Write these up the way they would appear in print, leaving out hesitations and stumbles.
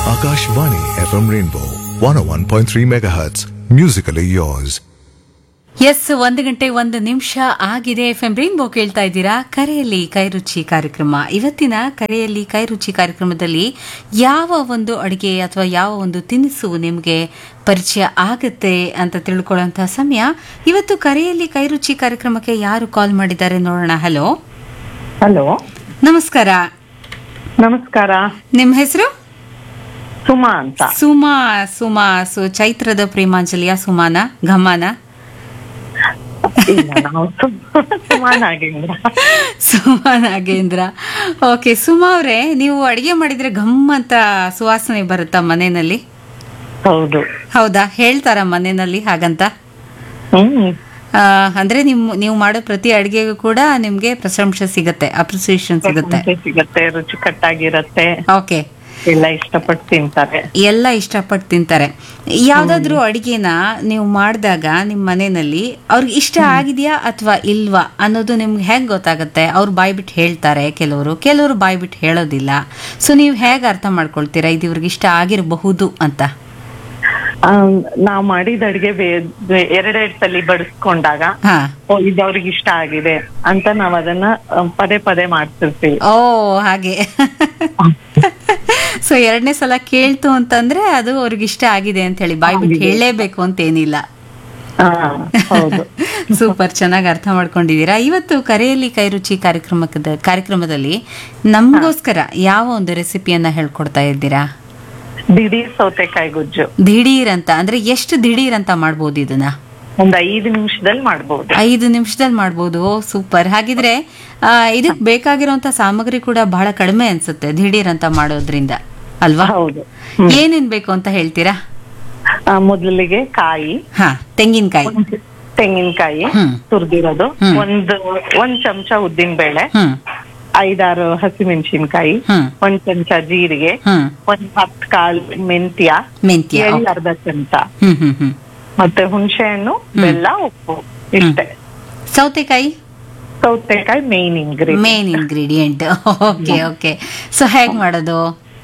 Akashvani FM Rainbow 101.3 MHz. Musically yours. S 1:01 ಆಗಿದೆ. FM rainbow ಕೇಳ್ತಾ ಇದ್ದೀರಾ. ಕರೆಯಲ್ಲಿ ಕೈರುಚಿ ಕಾರ್ಯಕ್ರಮ. ಇವತ್ತಿನ ಕರೆಯಲ್ಲಿ ಕೈರುಚಿ ಕಾರ್ಯಕ್ರಮದಲ್ಲಿ ಯಾವ ಒಂದು ಅಡುಗೆ ಅಥವಾ ಯಾವ ಒಂದು ತಿನಿಸು ನಿಮಗೆ ಪರಿಚಯ ಆಗುತ್ತೆ ಅಂತ ತಿಳ್ಕೊಳ್ಳುವಂತಹ ಸಮಯ. ಇವತ್ತು ಕರೆಯಲ್ಲಿ ಕೈರುಚಿ ಕಾರ್ಯಕ್ರಮಕ್ಕೆ ಯಾರು ಕಾಲ್ ಮಾಡಿದ್ದಾರೆ ನೋಡೋಣ. ಹಲೋ ಹಲೋ, ನಮಸ್ಕಾರ. ನಮಸ್ಕಾರ. ನಿಮ್ಮ ಹೆಸರು? ಸುಮಾ ಅಂತ. ಸುಮಾ. ಚೈತ್ರದ ಪ್ರೇಮಾಂಜಲಿಯ ಸುಮಾನ ಘಮಾನ? ಇಲ್ಲ, ನಾವು ಸುಮಾ ನಾಗೇಂದ್ರ. ಸುಮಾ ನಾಗೇಂದ್ರ. ಓಕೆ, ಸುಮಾ ಅವರೇ, ನೀವು ಅಡಿಗೆ ಮಾಡಿದ್ರೆ ಘಮ್ ಅಂತ ಸುವಾಸನೆ ಬರುತ್ತಾ ಮನೆಯಲ್ಲಿ? ಹೌದು. ಹೌದಾ? ಹೇಳ್ತಾರ ಮನೆಯಲ್ಲಿ ಹಾಗಂತ? ಅಂದ್ರೆ ನೀವು ಮಾಡೋ ಪ್ರತಿ ಅಡಿಗೆಗೂ ಕೂಡ ನಿಮ್ಗೆ ಪ್ರಶಂಸೆ ಸಿಗತ್ತೆ, ಅಪ್ರಿಸಿಯೇಷನ್ ಸಿಗತ್ತೆ, ರುಚಿಕಟ್ಟಾಗಿರತ್ತೆ. ಓಕೆ, ಎಲ್ಲ ಇಷ್ಟಪಟ್ಟು ತಿಂತಾರೆ. ಯಾವ್ದಾದ್ರು ಅಡಿಗೆನ ನೀವು ಮಾಡಿದಾಗ ನಿಮ್ಮ ಮನೆಯಲ್ಲಿ ಅವ್ರಿಗೆ ಇಷ್ಟ ಆಗಿದೆಯಾ ಅಥವಾ ಇಲ್ವಾ ಅನ್ನೋದು ನಿಮ್ಗೆ ಹೇಗೆ ಗೊತ್ತಾಗತ್ತೆ? ಅವ್ರು ಬಾಯ್ಬಿಟ್ಟು ಹೇಳ್ತಾರೆ, ಕೆಲವರು ಬಾಯ್ಬಿಟ್ಟು ಹೇಳೋದಿಲ್ಲ. ಸೊ ನೀವು ಹೇಗೆ ಅರ್ಥ ಮಾಡ್ಕೊಳ್ತೀರಾ ಇದು ಇವ್ರಿಗೆ ಇಷ್ಟ ಆಗಿರಬಹುದು ಅಂತ? ನಾವ್ ಮಾಡಿದ ಅಡಿಗೆ ಎರಡೆರಡು ಸಲ ಬಡಿಸ್ಕೊಂಡಾಗ ಇದು ಅವ್ರಿಗೆ ಇಷ್ಟ ಆಗಿದೆ ಅಂತ ನಾವ್ ಅದನ್ನ ಪದೇ ಪದೇ ಮಾಡ್ತಿರ್ತೀವಿ. ಓ, ಹಾಗೆ. ಸೊ ಎರಡನೇ ಸಲ ಕೇಳ್ತು ಅಂತಂದ್ರೆ ಅದು ಅವ್ರಿಗೆ ಇಷ್ಟ ಆಗಿದೆ ಅಂತ ಹೇಳಿ ಬಾಯ್ಬಿಟ್ಟು ಹೇಳಲೇಬೇಕು ಅಂತ ಏನಿಲ್ಲ. ಸೂಪರ್, ಚೆನ್ನಾಗಿ ಅರ್ಥ ಮಾಡ್ಕೊಂಡಿದ್ದೀರಾ. ಇವತ್ತು ಕರೆಯಲ್ಲಿ ಕೈರುಚಿ ಕಾರ್ಯಕ್ರಮದಲ್ಲಿ ನಮಗೋಸ್ಕರ ಯಾವ ಒಂದು ರೆಸಿಪಿಯನ್ನ ಹೇಳ್ಕೊಡ್ತಾ ಇದ್ದೀರಾ? ದಿಢೀರ್ ಸೌತೆಕಾಯಿ ಗೊಜ್ಜು. ದಿಢೀರ್ ಅಂತ ಅಂದ್ರೆ ಎಷ್ಟು ದಿಢೀರ್ ಅಂತ ಮಾಡ್ಬೋದು ಇದನ್ನ? ಒಂದ್ 5 ನಿಮಿಷದಲ್ಲಿ ಮಾಡ್ಬೋದು. 5 ನಿಮಿಷದಲ್ಲಿ ಮಾಡ್ಬೋದು. ಸೂಪರ್. ಹಾಗಿದ್ರೆ ಇದಕ್ ಬೇಕಾಗಿರುವಂತ ಸಾಮಗ್ರಿ ಕೂಡ ಬಹಳ ಕಡಿಮೆ ಅನ್ಸುತ್ತೆ ದಿಢೀರ್ ಅಂತ ಮಾಡೋದ್ರಿಂದ, ಅಲ್ವಾ? ಹೌದು. ಏನೇನ್ ಬೇಕು ಅಂತ ಹೇಳ್ತೀರಾ? ಮೊದಲಿಗೆ ಕಾಯಿ, ತೆಂಗಿನಕಾಯಿ ತುರ್ದಿರೋದು, ಒಂದ್ ಚಮಚ ಉದ್ದಿನ ಬೇಳೆ, 5-6 ಹಸಿಮೆಣಸಿನ್ಕಾಯಿ, 1 ಚಮಚ ಜೀರಿಗೆ, 10 ಕಾಳು ಮೆಂತ್ಯ, ಎಳ್ಳು ಅರ್ಧ ಚಮಚ, ಮತ್ತೆ ಹುಣಸೆ ಹಣ್ಣು, ಬೆಲ್ಲ, ಉಪ್ಪು, ಇಷ್ಟೇ. ಸೌತೆಕಾಯಿ ಮೇನ್ ಇಂಗ್ರೀಡಿಯೆಂಟ್. ಓಕೆ. ಸೊ ಹೇಗ್ ಮಾಡೋದು?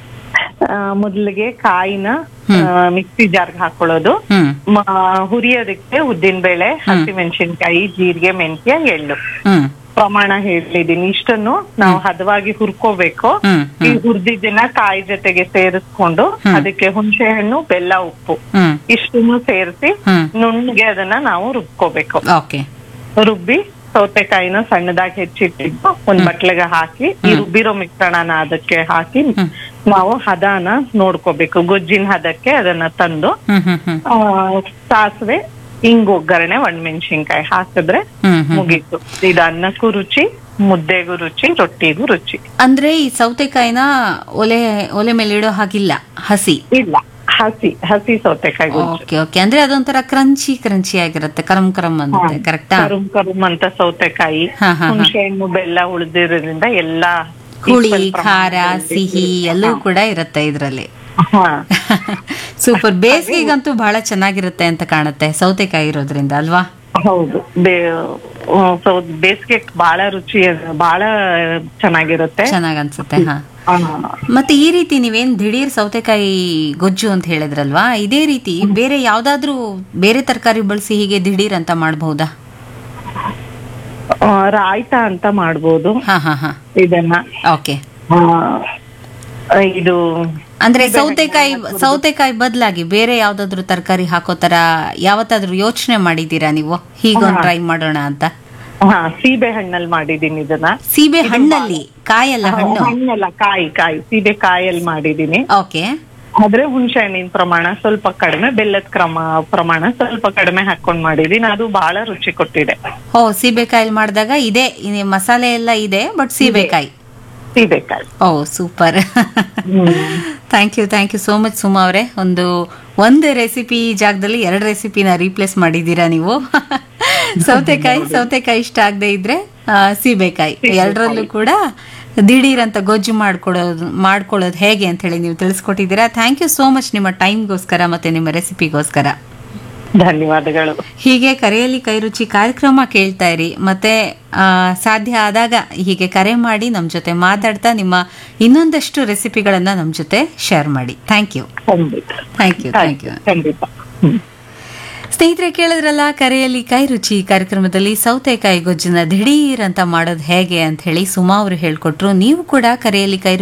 ಮೊದಲಿಗೆ ಕಾಯಿನ ಮಿಕ್ಸಿ ಜಾರ್ಗೆ ಹಾಕೊಳ್ಳೋದು. ಹುರಿಯೋದಕ್ಕೆ ಉದ್ದಿನ ಬೇಳೆ, ಹಸಿಮೆಣಸಿನ್ಕಾಯಿ, ಜೀರಿಗೆ, ಮೆಂತ್ಯ, ಎಳ್ಳು ಪ್ರಮಾಣ ಹೇಳಿದೀನಿ. ಇಷ್ಟನ್ನು ನಾವು ಹದವಾಗಿ ಹುರ್ಕೋಬೇಕು. ಈ ಹುರಿದಿದ್ದನ್ನ ಕಾಯಿ ಜೊತೆಗೆ ಸೇರಿಸ್ಕೊಂಡು ಅದಕ್ಕೆ ಹುಣಸೆ ಹಣ್ಣು, ಬೆಲ್ಲ, ಉಪ್ಪು ಇಷ್ಟನ್ನು ಸೇರಿಸಿ ನುಣ್ಣಗೆ ಅದನ್ನ ನಾವು ರುಬ್ಕೋಬೇಕು. ರುಬ್ಬಿ ಸೌತೆಕಾಯಿನ ಸಣ್ಣದಾಗಿ ಹೆಚ್ಚಿಟ್ಟಿದ್ದು ಒಂದ್ ಬಟ್ಲೆಗೆ ಹಾಕಿ ಈ ರುಬ್ಬಿರೋ ಮಿಶ್ರಣನ ಅದಕ್ಕೆ ಹಾಕಿ ನಾವು ಹದನ ನೋಡ್ಕೋಬೇಕು. ಗೊಜ್ಜಿನ ಹದಕ್ಕೆ ಅದನ್ನ ತಂದು ಸಾಸಿವೆ, ಹಿಂಗ್ ಒಗ್ಗರಣೆ, ಒಣಮೆಣಸಿನ್ಕಾಯಿ ಹಾಕಿದ್ರೆ ಮುಗೀತು. ಇದು ಅನ್ನಕ್ಕೂ ರುಚಿ, ಮುದ್ದೆಗೂ ರುಚಿ, ರೊಟ್ಟಿಗೂ ರುಚಿ. ಅಂದ್ರೆ ಈ ಸೌತೆಕಾಯಿನ ಒಲೆ ಮೇಲೆ ಇಡೋ ಹಾಗಿಲ್ಲ, ಹಸಿ? ಇಲ್ಲ, ಹಸಿ ಸೌತೆಕಾಯಿ. ಓಕೆ. ಅಂದ್ರೆ ಅದೊಂಥರ ಕ್ರಂಚಿ ಆಗಿರುತ್ತೆ, ಕರಂ ಅಂತ. ಕರೆಕ್ಟಾ? ಕರುಮ್ ಅಂತ ಸೌತೆಕಾಯಿ, ಹುಣಸೆ ಹಣ್ಣು, ಬೆಲ್ಲ ಉಳಿದಿರೋದ್ರಿಂದ ಎಲ್ಲಾ ಹುಳಿ, ಖಾರ, ಸಿಹಿ ಎಲ್ಲೂ ಕೂಡ ಇರುತ್ತೆ ಇದ್ರಲ್ಲಿ. ಸೂಪರ್. ಬೇಸಿಗೆಗಂತೂ ಬಹಳ ಚೆನ್ನಾಗಿರುತ್ತೆ ಅಂತ ಕಾಣುತ್ತೆ ಸೌತೆಕಾಯಿ ಇರೋದ್ರಿಂದ, ಅಲ್ವಾ? ಹೌದು, ಬೇಸಿಗೆ ಬಹಳ ರುಚಿ, ಬಹಳ ಚೆನ್ನಾಗಿರುತ್ತೆ, ಚೆನ್ನಾಗ್ ಅನ್ಸುತ್ತೆ. ಮತ್ತೆ ಈ ರೀತಿ ನೀವೇನ್ ದಿಢೀರ್ ಸೌತೆಕಾಯಿ ಗೊಜ್ಜು ಅಂತ ಹೇಳಿದ್ರಲ್ವಾ, ಇದೇ ರೀತಿ ಬೇರೆ ಯಾವ್ದಾದ್ರು ಬೇರೆ ತರಕಾರಿ ಬಳಸಿ ಹೀಗೆ ದಿಢೀರ್ ಅಂತ ಮಾಡಬಹುದಾ? ರಾಯ್ತ ಅಂತ ಮಾಡ್ಬೋದು ಇದನ್ನ. ಓಕೆ. ಇದು ಅಂದ್ರೆ ಸೌತೆಕಾಯಿ ಬದಲಾಗಿ ಬೇರೆ ಯಾವ್ದಾದ್ರು ತರಕಾರಿ ಹಾಕೋ ತರ ಯಾವತ್ತಾದ್ರೂ ಯೋಚನೆ ಮಾಡಿದೀರಾ ನೀವು? ಹೀಗೊಂದು ಟ್ರೈ ಮಾಡೋಣ ಅಂತ. ಸೀಬೆ ಹಣ್ಣಲ್ಲಿ ಮಾಡಿದೀನಿ ಇದನ್ನ. ಸೀಬೆ ಹಣ್ಣಲ್ಲಿ? ಕಾಯಲ್ಲ, ಹಣ್ಣಲ್ಲ, ಕಾಯಿ ಸೀಬೆ ಕಾಯಲ್ಲಿ ಮಾಡಿದೀನಿ. ಓಕೆ. ಆದ್ರೆ ಹುಣಸೆ ಹಣ್ಣಿನ ಪ್ರಮಾಣ ಸ್ವಲ್ಪ ಕಡಿಮೆ, ಬೆಲ್ಲದ ಪ್ರಮಾಣ ಸ್ವಲ್ಪ ಕಡಿಮೆ ಹಾಕೊಂಡ್ ಮಾಡಿದೀನಿ. ಅದು ಬಹಳ ರುಚಿ ಕೊಟ್ಟಿದೆ. ಸೀಬೆಕಾಯಲ್ಲಿ ಮಾಡಿದಾಗ ಇದೆ ಮಸಾಲೆ ಎಲ್ಲ ಇದೆ, ಬಟ್ ಸೀಬೆಕಾಯಿ. ಓ, super. Thank you so much Suma ಅವರೇ. ಒಂದು ರೆಸಿಪಿ ಜಾಗದಲ್ಲಿ 2 ರೆಸಿಪಿನ ರೀಪ್ಲೇಸ್ ಮಾಡಿದ್ದೀರಾ ನೀವು. ಸೌತೆಕಾಯಿ ಇಷ್ಟ ಆಗದೆ ಇದ್ರೆ ಸೀಬೆಕಾಯಿ, ಎರಡರಲ್ಲೂ ಕೂಡ ದಿಢೀರ್ ಅಂತ ಗೊಜ್ಜು ಮಾಡ್ಕೊಳ್ಳೋದು ಹೇಗೆ ಅಂತ ಹೇಳಿ ನೀವು ತಿಳಿಸ್ಕೊಟ್ಟಿದ್ದೀರಾ. ಥ್ಯಾಂಕ್ ಯು ಸೋ ಮಚ್ ನಿಮ್ಮ ಟೈಮ್ಗೋಸ್ಕರ ಮತ್ತೆ ನಿಮ್ಮ ರೆಸಿಪಿಗೋಸ್ಕರ. ಧನ್ಯವಾದಗಳು. ಹೀಗೆ ಕರೆಯಲ್ಲಿ ಕೈರುಚಿ ಕಾರ್ಯಕ್ರಮ ಕೇಳ್ತಾ ಇರಿ. ಮತ್ತೆ ಸಾಧ್ಯ ಆದಾಗ ಹೀಗೆ ಕರೆ ಮಾಡಿ ನಮ್ಮ ಜೊತೆ ಮಾತಾಡ್ತಾ ನಿಮ್ಮ ಇನ್ನೊಂದಷ್ಟು ರೆಸಿಪಿಗಳನ್ನ ನಮ್ಮ ಜೊತೆ ಶೇರ್ ಮಾಡಿ. Thank you. Thank you. ಖಂಡಿತ. ಸ್ನೇಹಿತರೆ, ಕೇಳಿದ್ರಲ್ಲ ಕರೆಯಲ್ಲಿ ಕೈರುಚಿ ಕಾರ್ಯಕ್ರಮದಲ್ಲಿ ಸೌತೆಕಾಯಿ ಗೊಜ್ಜನ್ನ ದಿಢೀರ್ ಅಂತ ಮಾಡೋದು ಹೇಗೆ ಅಂತ ಹೇಳಿ ಸುಮಾ ಅವರು ಹೇಳ್ಕೊಟ್ರು. ನೀವು ಕೂಡ ಕರೆಯಲ್ಲಿ ಕೈ